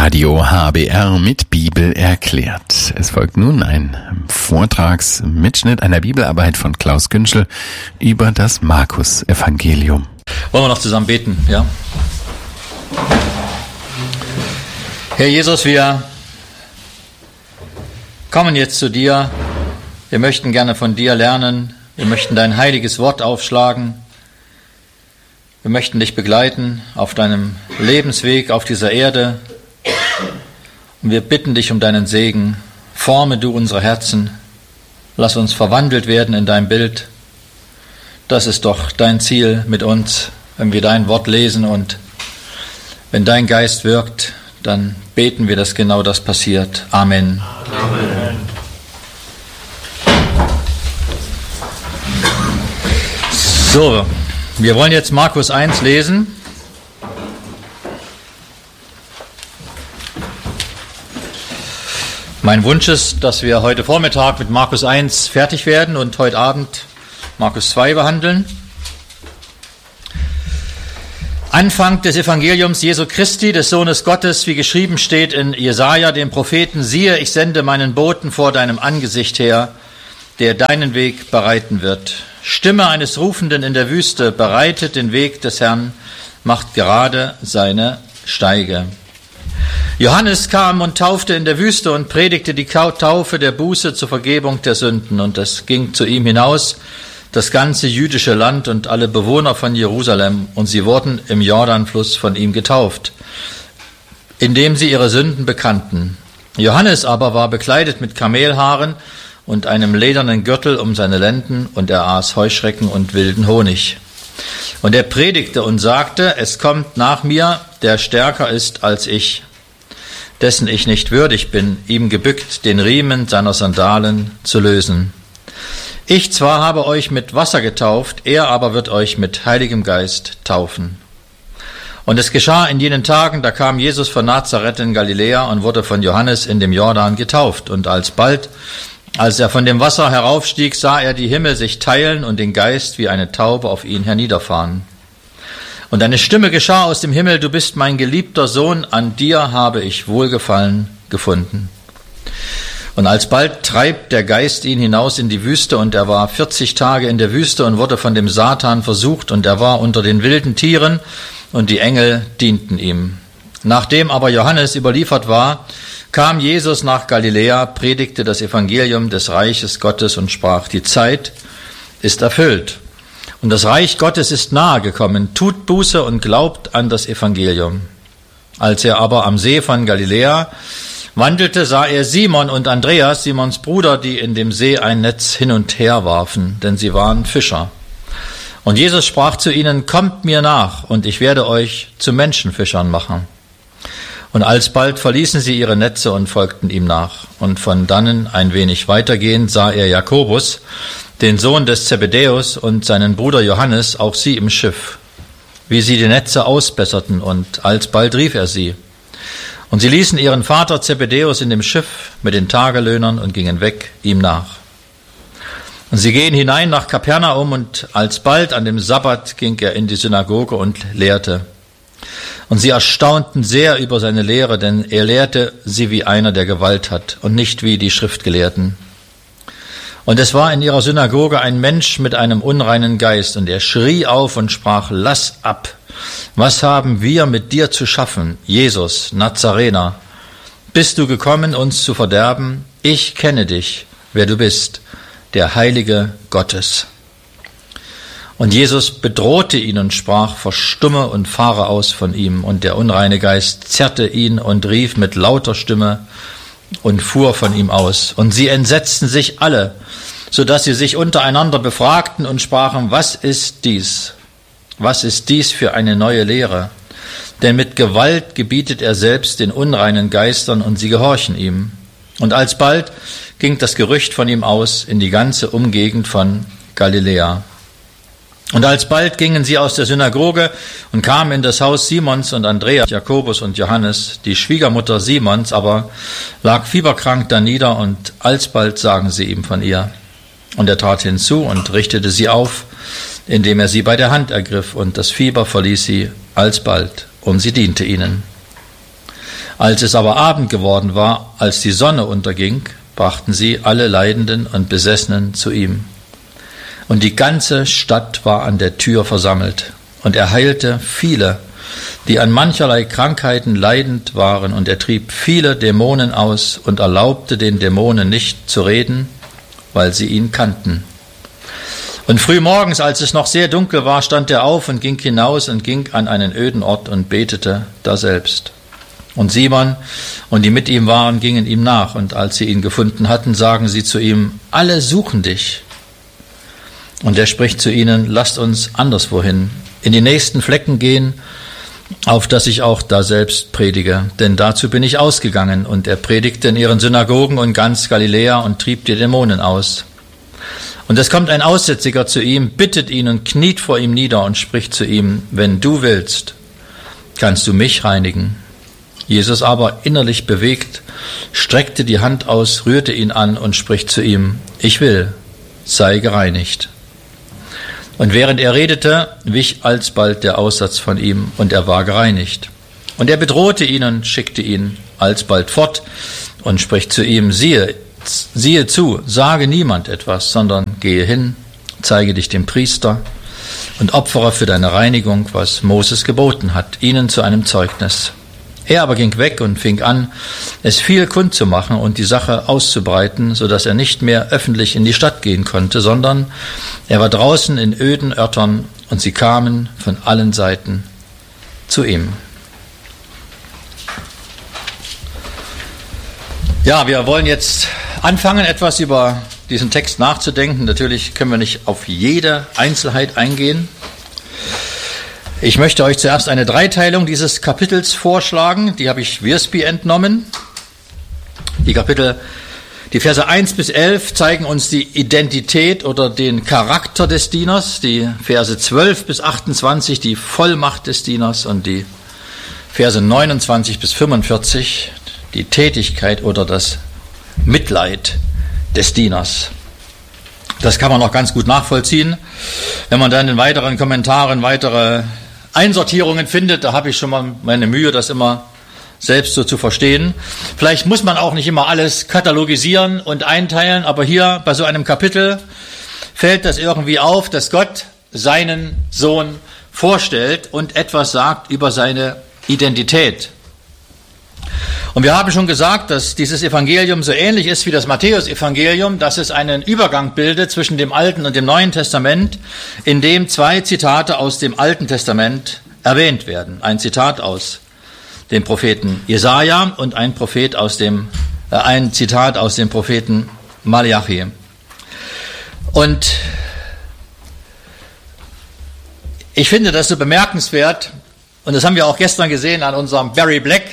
Radio HBR mit Bibel erklärt. Es folgt nun ein Vortragsmitschnitt einer Bibelarbeit von Klaus Günschel über das Markus-Evangelium. Wollen wir noch zusammen beten, ja? Herr Jesus, wir kommen jetzt zu dir. Wir möchten gerne von dir lernen. Wir möchten dein heiliges Wort aufschlagen. Wir möchten dich begleiten auf deinem Lebensweg auf dieser Erde. Und wir bitten dich um deinen Segen. Forme du unsere Herzen. Lass uns verwandelt werden in dein Bild. Das ist doch dein Ziel mit uns, wenn wir dein Wort lesen und wenn dein Geist wirkt, dann beten wir, dass genau das passiert. Amen. Amen. So, wir wollen jetzt Markus 1 lesen. Mein Wunsch ist, dass wir heute Vormittag mit Markus 1 fertig werden und heute Abend Markus 2 behandeln. Anfang des Evangeliums Jesu Christi, des Sohnes Gottes, wie geschrieben steht in Jesaja, dem Propheten: Siehe, ich sende meinen Boten vor deinem Angesicht her, der deinen Weg bereiten wird. Stimme eines Rufenden in der Wüste, bereitet den Weg des Herrn, macht gerade seine Steige. Johannes kam und taufte in der Wüste und predigte die Taufe der Buße zur Vergebung der Sünden. Und es ging zu ihm hinaus das ganze jüdische Land und alle Bewohner von Jerusalem. Und sie wurden im Jordanfluss von ihm getauft, indem sie ihre Sünden bekannten. Johannes aber war bekleidet mit Kamelhaaren und einem ledernen Gürtel um seine Lenden, und er aß Heuschrecken und wilden Honig. Und er predigte und sagte: Es kommt nach mir, der stärker ist als ich, dessen ich nicht würdig bin, ihm gebückt den Riemen seiner Sandalen zu lösen. Ich zwar habe euch mit Wasser getauft, er aber wird euch mit Heiligem Geist taufen. Und es geschah in jenen Tagen, da kam Jesus von Nazareth in Galiläa und wurde von Johannes in dem Jordan getauft. Und alsbald, als er von dem Wasser heraufstieg, sah er die Himmel sich teilen und den Geist wie eine Taube auf ihn herniederfahren. Und eine Stimme geschah aus dem Himmel: Du bist mein geliebter Sohn, an dir habe ich Wohlgefallen gefunden. Und alsbald treibt der Geist ihn hinaus in die Wüste, und er war 40 Tage in der Wüste und wurde von dem Satan versucht, und er war unter den wilden Tieren, und die Engel dienten ihm. Nachdem aber Johannes überliefert war, kam Jesus nach Galiläa, predigte das Evangelium des Reiches Gottes und sprach: Die Zeit ist erfüllt und das Reich Gottes ist nahe gekommen. Tut Buße und glaubt an das Evangelium. Als er aber am See von Galiläa wandelte, sah er Simon und Andreas, Simons Bruder, die in dem See ein Netz hin und her warfen, denn sie waren Fischer. Und Jesus sprach zu ihnen: Kommt mir nach, und ich werde euch zu Menschenfischern machen. Und alsbald verließen sie ihre Netze und folgten ihm nach. Und von dannen ein wenig weitergehend sah er Jakobus, den Sohn des Zebedäus, und seinen Bruder Johannes, auch sie im Schiff, wie sie die Netze ausbesserten, und alsbald rief er sie. Und sie ließen ihren Vater Zebedäus in dem Schiff mit den Tagelöhnern und gingen weg ihm nach. Und sie gehen hinein nach Kapernaum, und alsbald an dem Sabbat ging er in die Synagoge und lehrte. Und sie erstaunten sehr über seine Lehre, denn er lehrte sie wie einer, der Gewalt hat, und nicht wie die Schriftgelehrten. Und es war in ihrer Synagoge ein Mensch mit einem unreinen Geist, und er schrie auf und sprach: Lass ab! Was haben wir mit dir zu schaffen, Jesus, Nazarener? Bist du gekommen, uns zu verderben? Ich kenne dich, wer du bist, der Heilige Gottes. Und Jesus bedrohte ihn und sprach: Verstumme und fahre aus von ihm. Und der unreine Geist zerrte ihn und rief mit lauter Stimme und fuhr von ihm aus. Und sie entsetzten sich alle, so dass sie sich untereinander befragten und sprachen: Was ist dies? Was ist dies für eine neue Lehre? Denn mit Gewalt gebietet er selbst den unreinen Geistern, und sie gehorchen ihm. Und alsbald ging das Gerücht von ihm aus in die ganze Umgegend von Galiläa. Und alsbald gingen sie aus der Synagoge und kamen in das Haus Simons und Andreas, Jakobus und Johannes. Die Schwiegermutter Simons aber lag fieberkrank danieder, und alsbald sagen sie ihm von ihr. Und er trat hinzu und richtete sie auf, indem er sie bei der Hand ergriff, und das Fieber verließ sie alsbald, und sie diente ihnen. Als es aber Abend geworden war, als die Sonne unterging, brachten sie alle Leidenden und Besessenen zu ihm. Und die ganze Stadt war an der Tür versammelt. Und er heilte viele, die an mancherlei Krankheiten leidend waren. Und er trieb viele Dämonen aus und erlaubte den Dämonen nicht zu reden, weil sie ihn kannten. Und frühmorgens, als es noch sehr dunkel war, stand er auf und ging hinaus und ging an einen öden Ort und betete daselbst. Und Simon und die mit ihm waren, gingen ihm nach. Und als sie ihn gefunden hatten, sagen sie zu ihm: Alle suchen dich. Und er spricht zu ihnen: Lasst uns anderswohin, in die nächsten Flecken gehen, auf dass ich auch daselbst predige. Denn dazu bin ich ausgegangen. Und er predigte in ihren Synagogen und ganz Galiläa und trieb die Dämonen aus. Und es kommt ein Aussätziger zu ihm, bittet ihn und kniet vor ihm nieder und spricht zu ihm: Wenn du willst, kannst du mich reinigen. Jesus aber, innerlich bewegt, streckte die Hand aus, rührte ihn an und spricht zu ihm: Ich will, sei gereinigt. Und während er redete, wich alsbald der Aussatz von ihm, und er war gereinigt. Und er bedrohte ihn und schickte ihn alsbald fort und spricht zu ihm: Siehe zu, sage niemand etwas, sondern gehe hin, zeige dich dem Priester und opfere für deine Reinigung, was Moses geboten hat, ihnen zu einem Zeugnis. Er aber ging weg und fing an, es viel kundzumachen und die Sache auszubreiten, so dass er nicht mehr öffentlich in die Stadt gehen konnte, sondern er war draußen in öden Örtern, und sie kamen von allen Seiten zu ihm. Ja, wir wollen jetzt anfangen, etwas über diesen Text nachzudenken. Natürlich können wir nicht auf jede Einzelheit eingehen. Ich möchte euch zuerst eine Dreiteilung dieses Kapitels vorschlagen. Die habe ich Wiersbe entnommen. Die Verse 1 bis 11 zeigen uns die Identität oder den Charakter des Dieners. Die Verse 12 bis 28 die Vollmacht des Dieners und die Verse 29 bis 45 die Tätigkeit oder das Mitleid des Dieners. Das kann man noch ganz gut nachvollziehen. Wenn man dann in weiteren Kommentaren weitere Einsortierungen findet, da habe ich schon mal meine Mühe, das immer selbst so zu verstehen. Vielleicht muss man auch nicht immer alles katalogisieren und einteilen, aber hier bei so einem Kapitel fällt das irgendwie auf, dass Gott seinen Sohn vorstellt und etwas sagt über seine Identität. Und wir haben schon gesagt, dass dieses Evangelium so ähnlich ist wie das Matthäus-Evangelium, dass es einen Übergang bildet zwischen dem Alten und dem Neuen Testament, in dem zwei Zitate aus dem Alten Testament erwähnt werden. Ein Zitat aus dem Propheten Jesaja und ein Zitat aus dem Propheten Malachi. Und ich finde das so bemerkenswert, und das haben wir auch gestern gesehen an unserem Barry Black.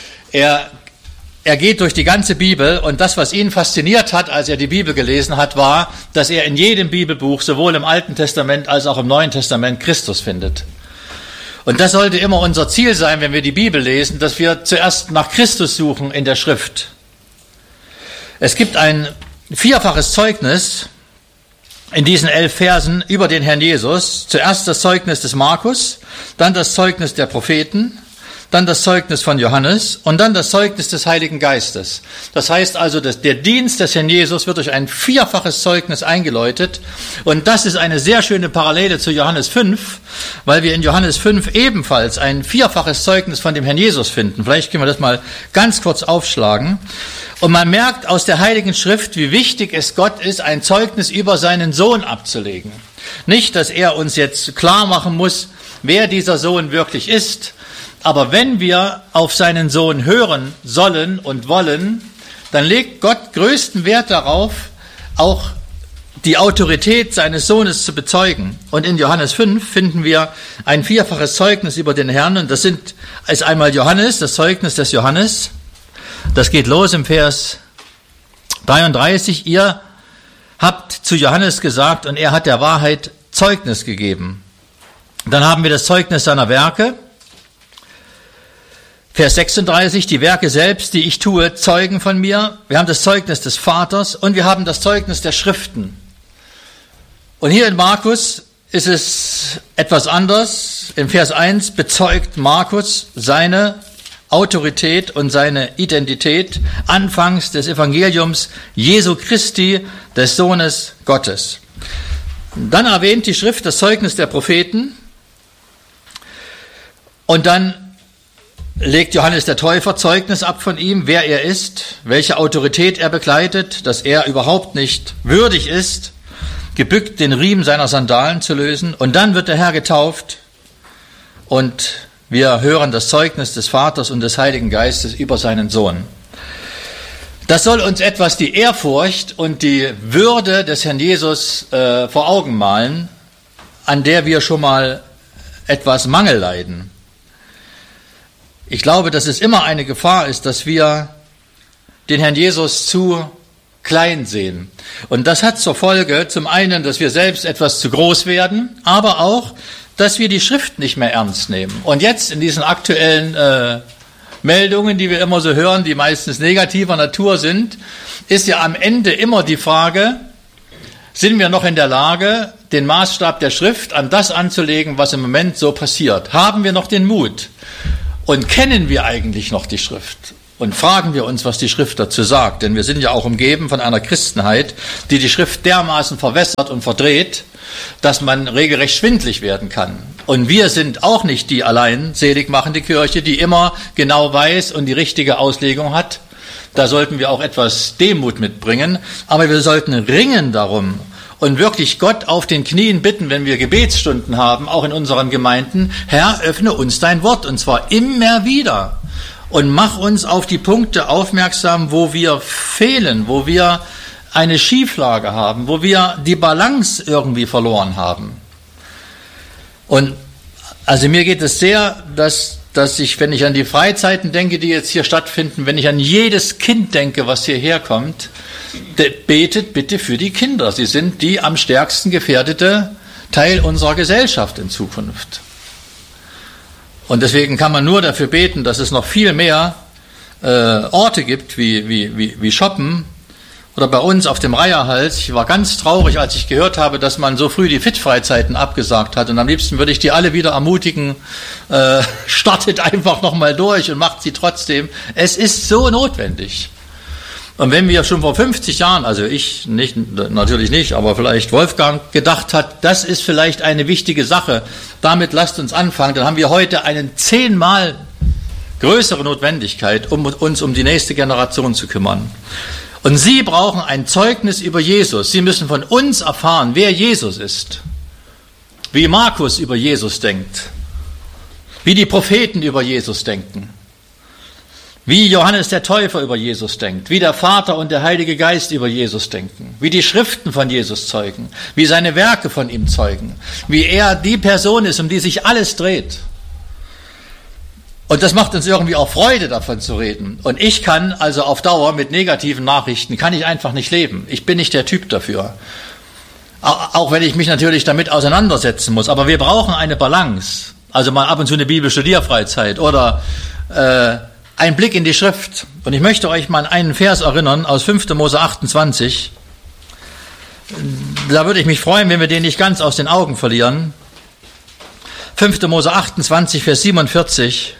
Er geht durch die ganze Bibel, und das, was ihn fasziniert hat, als er die Bibel gelesen hat, war, dass er in jedem Bibelbuch, sowohl im Alten Testament als auch im Neuen Testament, Christus findet. Und das sollte immer unser Ziel sein, wenn wir die Bibel lesen, dass wir zuerst nach Christus suchen in der Schrift. Es gibt ein vierfaches Zeugnis in diesen 11 Versen über den Herrn Jesus. Zuerst das Zeugnis des Markus, dann das Zeugnis der Propheten, dann das Zeugnis von Johannes und dann das Zeugnis des Heiligen Geistes. Das heißt also, dass der Dienst des Herrn Jesus wird durch ein vierfaches Zeugnis eingeläutet. Und das ist eine sehr schöne Parallele zu Johannes 5, weil wir in Johannes 5 ebenfalls ein vierfaches Zeugnis von dem Herrn Jesus finden. Vielleicht können wir das mal ganz kurz aufschlagen. Und man merkt aus der Heiligen Schrift, wie wichtig es Gott ist, ein Zeugnis über seinen Sohn abzulegen. Nicht, dass er uns jetzt klar machen muss, wer dieser Sohn wirklich ist. Aber wenn wir auf seinen Sohn hören sollen und wollen, dann legt Gott größten Wert darauf, auch die Autorität seines Sohnes zu bezeugen. Und in Johannes 5 finden wir ein vierfaches Zeugnis über den Herrn. Und das ist einmal Johannes, das Zeugnis des Johannes. Das geht los im Vers 33. Ihr habt zu Johannes gesagt, und er hat der Wahrheit Zeugnis gegeben. Dann haben wir das Zeugnis seiner Werke. Vers 36, die Werke selbst, die ich tue, zeugen von mir. Wir haben das Zeugnis des Vaters und wir haben das Zeugnis der Schriften. Und hier in Markus ist es etwas anders. Im Vers 1 bezeugt Markus seine Autorität und seine Identität anfangs des Evangeliums Jesu Christi, des Sohnes Gottes. Dann erwähnt die Schrift das Zeugnis der Propheten und dann legt Johannes der Täufer Zeugnis ab von ihm, wer er ist, welche Autorität er begleitet, dass er überhaupt nicht würdig ist, gebückt den Riemen seiner Sandalen zu lösen. Und dann wird der Herr getauft und wir hören das Zeugnis des Vaters und des Heiligen Geistes über seinen Sohn. Das soll uns etwas die Ehrfurcht und die Würde des Herrn Jesus vor Augen malen, an der wir schon mal etwas Mangel leiden. Ich glaube, dass es immer eine Gefahr ist, dass wir den Herrn Jesus zu klein sehen. Und das hat zur Folge zum einen, dass wir selbst etwas zu groß werden, aber auch, dass wir die Schrift nicht mehr ernst nehmen. Und jetzt in diesen aktuellen Meldungen, die wir immer so hören, die meistens negativer Natur sind, ist ja am Ende immer die Frage, sind wir noch in der Lage, den Maßstab der Schrift an das anzulegen, was im Moment so passiert? Haben wir noch den Mut? Und kennen wir eigentlich noch die Schrift? Und fragen wir uns, was die Schrift dazu sagt? Denn wir sind ja auch umgeben von einer Christenheit, die die Schrift dermaßen verwässert und verdreht, dass man regelrecht schwindlig werden kann. Und wir sind auch nicht die allein seligmachende Kirche, die immer genau weiß und die richtige Auslegung hat. Da sollten wir auch etwas Demut mitbringen. Aber wir sollten ringen darum und wirklich Gott auf den Knien bitten, wenn wir Gebetsstunden haben, auch in unseren Gemeinden, Herr, öffne uns dein Wort, und zwar immer wieder. Und mach uns auf die Punkte aufmerksam, wo wir fehlen, wo wir eine Schieflage haben, wo wir die Balance irgendwie verloren haben. Und also mir geht es sehr, dass ich, wenn ich an die Freizeiten denke, die jetzt hier stattfinden, wenn ich an jedes Kind denke, was hierher kommt, betet bitte für die Kinder. Sie sind die am stärksten gefährdete Teil unserer Gesellschaft in Zukunft. Und deswegen kann man nur dafür beten, dass es noch viel mehr Orte gibt, wie Shoppen oder bei uns auf dem Reiherhals. Ich war ganz traurig, als ich gehört habe, dass man so früh die Fit-Freizeiten abgesagt hat. Und am liebsten würde ich die alle wieder ermutigen, startet einfach nochmal durch und macht sie trotzdem. Es ist so notwendig. Und wenn wir schon vor 50 Jahren, also ich nicht, natürlich nicht, aber vielleicht Wolfgang gedacht hat, das ist vielleicht eine wichtige Sache, damit lasst uns anfangen, dann haben wir heute eine 10-mal größere Notwendigkeit, um uns um die nächste Generation zu kümmern. Und Sie brauchen ein Zeugnis über Jesus. Sie müssen von uns erfahren, wer Jesus ist, wie Markus über Jesus denkt, wie die Propheten über Jesus denken, wie Johannes der Täufer über Jesus denkt, wie der Vater und der Heilige Geist über Jesus denken, wie die Schriften von Jesus zeugen, wie seine Werke von ihm zeugen, wie er die Person ist, um die sich alles dreht. Und das macht uns irgendwie auch Freude, davon zu reden. Und ich kann also auf Dauer mit negativen Nachrichten, kann ich einfach nicht leben. Ich bin nicht der Typ dafür. Auch wenn ich mich natürlich damit auseinandersetzen muss. Aber wir brauchen eine Balance. Also mal ab und zu eine Bibelstudierfreizeit oder ein Blick in die Schrift. Und ich möchte euch mal an einen Vers erinnern aus 5. Mose 28. Da würde ich mich freuen, wenn wir den nicht ganz aus den Augen verlieren. 5. Mose 28, Vers 47.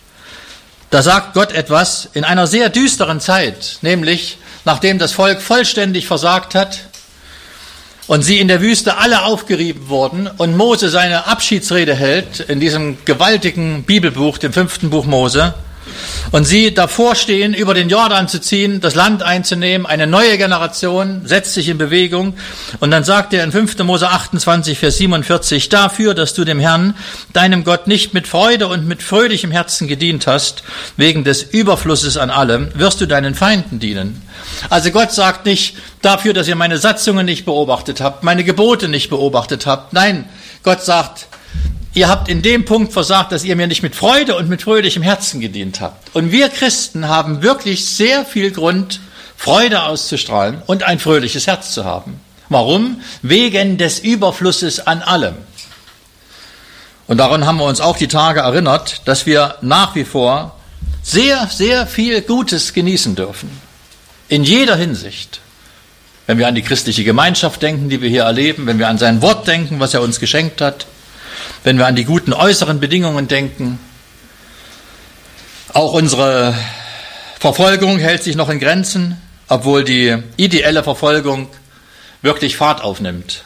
Da sagt Gott etwas in einer sehr düsteren Zeit, nämlich nachdem das Volk vollständig versagt hat und sie in der Wüste alle aufgerieben wurden und Mose seine Abschiedsrede hält in diesem gewaltigen Bibelbuch, dem 5. Buch Mose, und sie davor stehen, über den Jordan zu ziehen, das Land einzunehmen, eine neue Generation setzt sich in Bewegung. Und dann sagt er in 5. Mose 28, Vers 47, dafür, dass du dem Herrn, deinem Gott, nicht mit Freude und mit fröhlichem Herzen gedient hast, wegen des Überflusses an allem, wirst du deinen Feinden dienen. Also Gott sagt nicht, dafür, dass ihr meine Satzungen nicht beobachtet habt, meine Gebote nicht beobachtet habt. Nein, Gott sagt, ihr habt in dem Punkt versagt, dass ihr mir nicht mit Freude und mit fröhlichem Herzen gedient habt. Und wir Christen haben wirklich sehr viel Grund, Freude auszustrahlen und ein fröhliches Herz zu haben. Warum? Wegen des Überflusses an allem. Und daran haben wir uns auch die Tage erinnert, dass wir nach wie vor sehr, sehr viel Gutes genießen dürfen. In jeder Hinsicht. Wenn wir an die christliche Gemeinschaft denken, die wir hier erleben, wenn wir an sein Wort denken, was er uns geschenkt hat, wenn wir an die guten äußeren Bedingungen denken. Auch unsere Verfolgung hält sich noch in Grenzen, obwohl die ideelle Verfolgung wirklich Fahrt aufnimmt.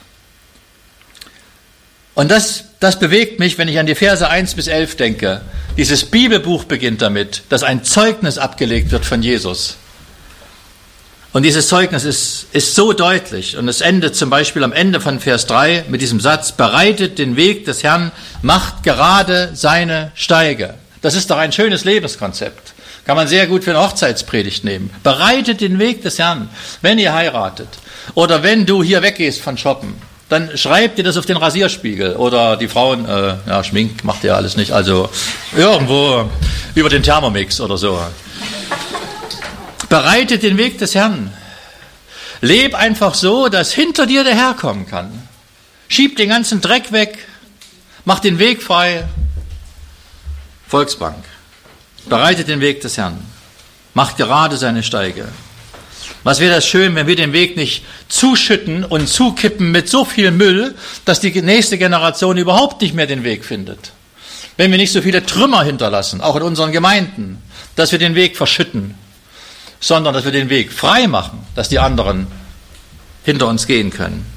Und das bewegt mich, wenn ich an die Verse 1 bis 11 denke. Dieses Bibelbuch beginnt damit, dass ein Zeugnis abgelegt wird von Jesus. Und dieses Zeugnis ist so deutlich. Und es endet zum Beispiel am Ende von Vers 3 mit diesem Satz: Bereitet den Weg des Herrn, macht gerade seine Steige. Das ist doch ein schönes Lebenskonzept. Kann man sehr gut für eine Hochzeitspredigt nehmen. Bereitet den Weg des Herrn, wenn ihr heiratet. Oder wenn du hier weggehst von Shoppen, dann schreibt ihr das auf den Rasierspiegel. Oder die Frauen, Schmink macht ihr alles nicht, also irgendwo über den Thermomix oder so. Bereitet den Weg des Herrn. Leb einfach so, dass hinter dir der Herr kommen kann. Schieb den ganzen Dreck weg. Mach den Weg frei. Volksbank. Bereitet den Weg des Herrn. Macht gerade seine Steige. Was wäre das schön, wenn wir den Weg nicht zuschütten und zukippen mit so viel Müll, dass die nächste Generation überhaupt nicht mehr den Weg findet. Wenn wir nicht so viele Trümmer hinterlassen, auch in unseren Gemeinden, dass wir den Weg verschütten, sondern dass wir den Weg frei machen, dass die anderen hinter uns gehen können.